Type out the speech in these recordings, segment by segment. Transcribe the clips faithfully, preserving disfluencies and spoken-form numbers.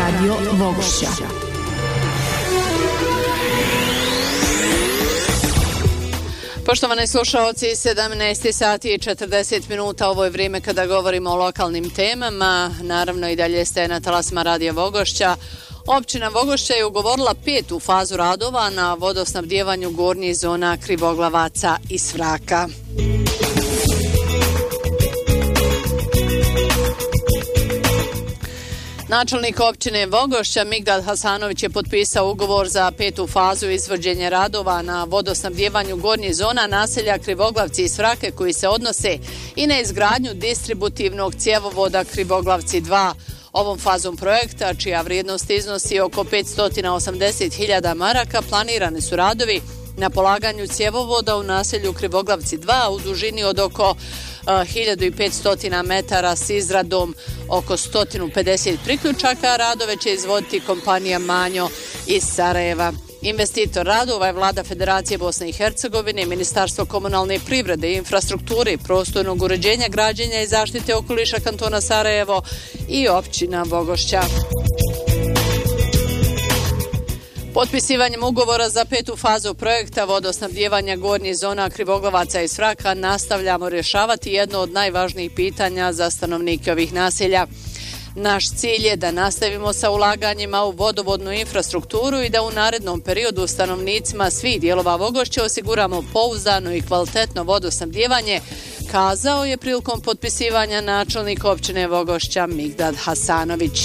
Radio Vogošća. Poštovani slušaoci, sedamnaest sati i četrdeset minuta, ovo je vrijeme kada govorimo o lokalnim temama. Naravno i dalje ste na talasima Radio Vogošća. Općina Vogošća je ugovorila petu fazu radova na vodosnabdijevanju gornjih zona Krivoglavaca i Svraka. Načelnik općine Vogošća Migdad Hasanović je potpisao ugovor za petu fazu izvođenja radova na vodosnabdijevanju gornjih zona naselja Krivoglavci i Svrake koji se odnose i na izgradnju distributivnog cjevovoda Krivoglavci dva. Ovom fazom projekta, čija vrijednost iznosi oko petsto osamdeset hiljada maraka, planirani su radovi na polaganju cjevovoda u naselju Krivoglavci dva u dužini od oko hiljadu petsto metara s izradom oko sto pedeset priključaka. Radove će izvoditi kompanija Manjo iz Sarajeva. Investitor radova je Vlada Federacije Bosne i Hercegovine, Ministarstvo komunalne privrede, infrastrukture, prostornog uređenja, građenja i zaštite okoliša kantona Sarajevo i općina Vogošća. Potpisivanjem ugovora za petu fazu projekta vodosnabdijevanja gornjih zona Krivoglavaca i Svraka nastavljamo rješavati jedno od najvažnijih pitanja za stanovnike ovih naselja. Naš cilj je da nastavimo sa ulaganjima u vodovodnu infrastrukturu i da u narednom periodu stanovnicima svih dijelova Vogošća osiguramo pouzdano i kvalitetno vodosnabdijevanje, kazao je prilikom potpisivanja načelnik općine Vogošća Migdad Hasanović.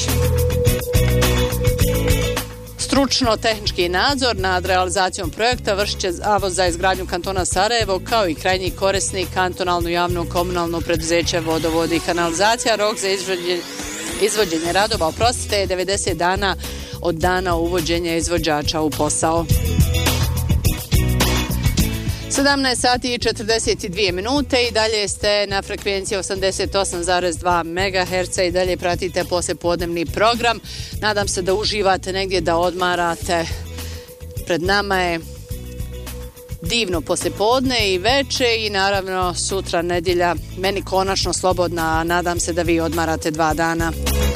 Stručno-tehnički nadzor nad realizacijom projekta vršit će Zavod za izgradnju kantona Sarajevo kao i krajnji korisnik kantonalno javno komunalno preduzeće Vodovod i kanalizacija. Rok za izvođenje, izvođenje radova oprostite je devedeset dana od dana uvođenja izvođača u posao. sedamnaest sati i četrdeset dvije minute i dalje ste na frekvenciji osamdeset osam zarez dva megaherca i dalje pratite poslijepodnevni program. Nadam se da uživate negdje, da odmarate. Pred nama je divno poslijepodne i veče i naravno sutra nedjelja, meni konačno slobodna, a nadam se da vi odmarate dva dana.